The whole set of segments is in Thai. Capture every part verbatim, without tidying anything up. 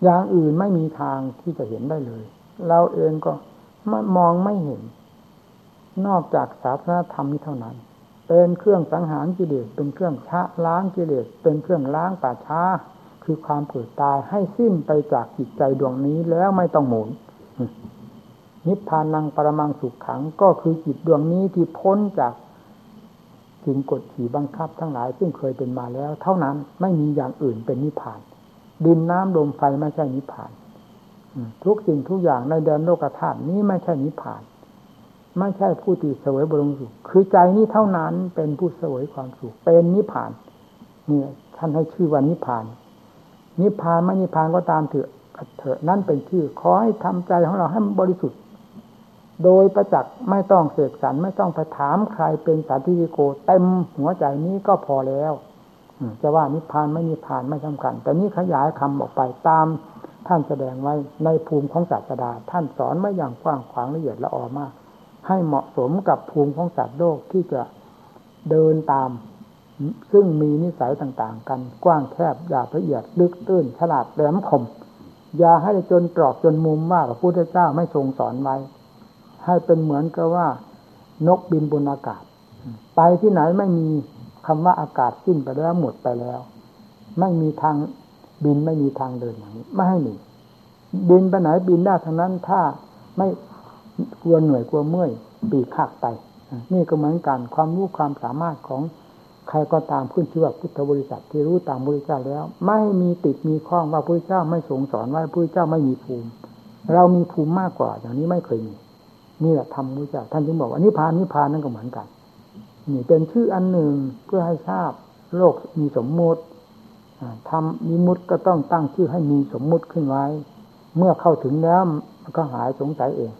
อย่างอื่นไม่มีทางที่จะเห็นได้เลยเราเองก็มองไม่เห็นนอกจากศาสนธรรมนี้เท่านั้นเป็นเครื่องสังหารกิเลสเป็นเครื่องชะล้างกิเลสเป็นเครื่องล้างป่าช้าคือความเกิดตายให้สิ้นไปจากจิตใจดวงนี้แล้วไม่ต้องหมุนนิพพานังปรมังสุขขังก็คือจิตดวงนี้ที่พ้นจากสิ่งกดขี่บังคับทั้งหลายซึ่งเคยเป็นมาแล้วเท่านั้นไม่มีอย่างอื่นเป็นนิพพานดินน้ำลมไฟไม่ใช่นิพพานทุกสิ่งทุกอย่างในแดนโลกธาตุนี้ไม่ใช่นิพพานไม่ใช่ผู้ที่เสวยบรมสุขคือใจนี้เท่านั้นเป็นผู้เสวยความสุขเป็นนิพพานนี่ท่านให้ชื่อว่านิพพานนิพพานไม่นิพพานก็ตามเถอะเถอะนั่นเป็นชื่อขอให้ทำใจของเราให้บริสุทธิ์โดยประจักษ์ไม่ต้องเสกสรรไม่ต้องไปถามใครเป็นสาธิติโกเต็มหัวใจนี้ก็พอแล้วจะว่านิพพานไม่นิพพานไม่สำคัญแต่นี้ขยายคำออกไปตามท่านแสดงไว้ในภูมิของศาสดาท่านสอนไว้อย่างกว้างขวางละเอียดละออมากให้เหมาะสมกับภูมิของสัตว์โลกที่จะเดินตามซึ่งมีนิสัยต่างๆกันกว้างแคบหยาบละเอียดลึกตื้นฉลาดแหลมคมอย่าให้จนตรอกจนมุมว่าพระพุทธเจ้าไม่ทรงสอนไว้ให้เป็นเหมือนกับว่านกบินบนอากาศไปที่ไหนไม่มีคำว่าอากาศสิ้นไปแล้วหมดไปแล้วไม่มีทางบินไม่มีทางเดินอย่างนี้ไม่ให้หนีบินไปไหนบินได้ทั้งนั้นถ้าไม่กลัวเหนื่อยกลัวเมื่อยปีกหักไปนี่ก็เหมือนกันความรู้ความสามารถของใครก็ตามขึ้นชื่อว่าพุทธบริษัทที่รู้ตามพระพุทธเจ้าแล้วไม่มีติดมีข้องว่าพระพุทธเจ้าไม่ทรงสอนว่าพระพุทธเจ้าไม่มีภูมิเรามีภูมิมากกว่าอย่างนี้ไม่เคยมีนี่แหละธรรมพระพุทธเจ้าท่านจึงบอกว่านิพพานนิพพานนั่นก็เหมือนกันนี่เป็นชื่ออันหนึ่งเพื่อให้ทราบโลกมีสมมุติทำนิมุติก็ต้องตั้งชื่อให้มีสมมุติขึ้นไว้เมื่อเข้าถึงแล้วมันก็หายสงสัยเอง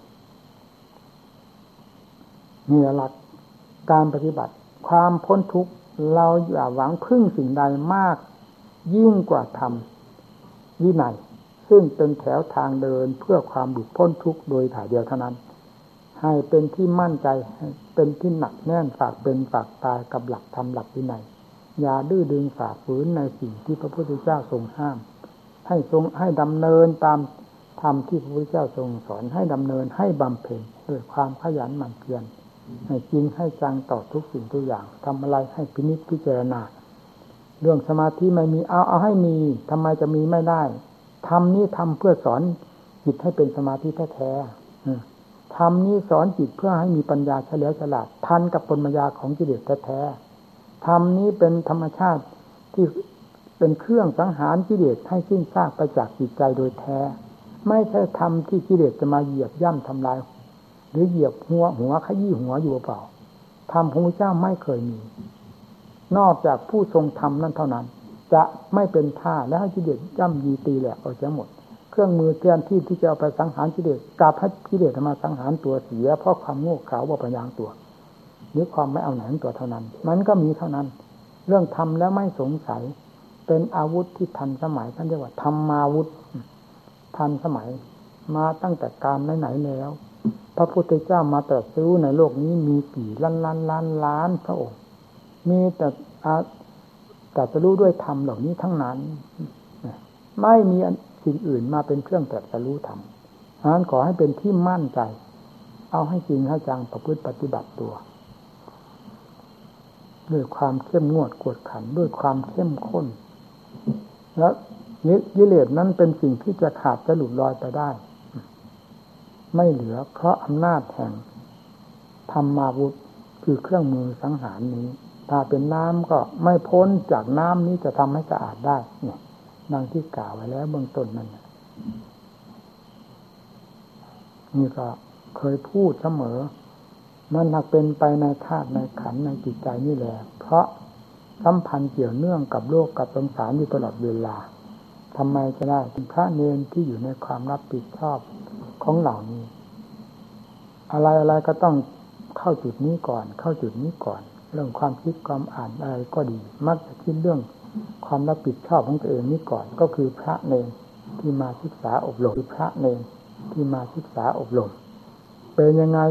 นี่หลักการปฏิบัติความพ้นทุกข์เราอย่าหวังพึ่งสิ่งใดมากยิ่งกว่าธรรมวินัยซึ่งเป็นแถวทางเดินเพื่อความหลุดพ้นทุกข์โดยถ่ายเดียวเท่านั้นให้เป็นที่มั่นใจให้เป็นที่หนักแน่นฝากเป็นฝากตายกับหลักธรรมหลักวินัยอย่าดื้อดึงฝ่าฝืนในสิ่งที่พระพุทธเจ้าทรงห้ามให้ทรงให้ดำเนินตามธรรมที่พระพุทธเจ้าทรงสอนให้ดำเนินให้บำเพ็ญด้วยความขยันหมั่นเพียรให้จริงให้จังต่อทุกสิ่งทุกอย่างทำอะไรให้พินิจพิจารณาเรื่องสมาธิไม่มีเอาเอาให้มีทำไมจะมีไม่ได้ธรรมนี้ทำเพื่อสอนจิตให้เป็นสมาธิแท้ๆธรรมนี้สอนจิตเพื่อให้มีปัญญาเฉลียวฉลาดทันกับปรมัยญาของกิเลสแท้ๆธรรมนี้เป็นธรรมชาติที่เป็นเครื่องสังหารกิเลสให้สิ้นซากไปจากจิตใจโดยแท้ไม่ใช่ธรรมที่กิเลสจะมาเหยียบย่ำทำลายหรือเหยียบหัวหัวขยี้หัวอยู่เปล่าธรรมของพระเจ้าไม่เคยมีนอกจากผู้ทรงธรรมนั้นเท่านั้นจะไม่เป็นท่าและให้กิเลสย่ำยีตีแหลกออกจากหมดเครื่องมือเทียนที่ที่จะเอาไปสังหารกิเลสกลับให้กิเลสมาสังหารตัวเสียเพราะความโง่เขลาบ่ปัญญาตัวหรือความไม่เอาไหนตัวเท่านั้นมันก็มีเท่านั้นเรื่องทำแล้วไม่สงสัยเป็นอาวุธที่ทันสมัยท่านเรียกว่าธรรมาวุธทันสมัยมาตั้งแต่การไหนๆแล้วพระพุทธเจ้ามาตรัสรู้ในโลกนี้มีกี่ล้านล้านล้านล้านพระองค์มีแต่ตรัสรู้ด้วยธรรมเหล่านี้ทั้งนั้นไม่มีสิ่งอื่นมาเป็นเครื่องตรัสรู้ธรรมฉะนั้นขอให้เป็นที่มั่นใจเอาให้จริงให้จังประพฤติปฏิบัติตัวด้วยความเข้มงวดกวดขันด้วยความเข้มข้นแล้วกิเลสนั้นเป็นสิ่งที่จะขาดจะหลุดลอยไปได้ไม่เหลือเพราะอำนาจแห่งธรรมาวุธคือเครื่องมือสังหารนี้ถ้าเป็นน้ำก็ไม่พ้นจากน้ำนี้จะทำให้สะอาดได้เนี่ยดังที่กล่าวไว้แล้วเบื้องต้นนั่นนี่ก็เคยพูดเสมอมันหากเป็นไปในธาตุในขันธ์ในจิตใจนี่แหละเพราะสัมพันธ์เกี่ยวเนื่องกับโลกกับสงสารอยู่ตลอดเวลาทำไมจะได้เป็นพระเนรที่อยู่ในความรับผิดชอบของเหล่านี้อะไรอะไรก็ต้องเข้าจุดนี้ก่อนเข้าจุดนี้ก่อนเรื่องความคิดความอ่านอะไรก็ดีมักจะคิดเรื่องความรับผิดชอบของตัวเองนี้ก่อนก็คือพระเนรที่มาศึกษาอบรมหรือพระเนรที่มาศึกษาอบรมเป็นยังไง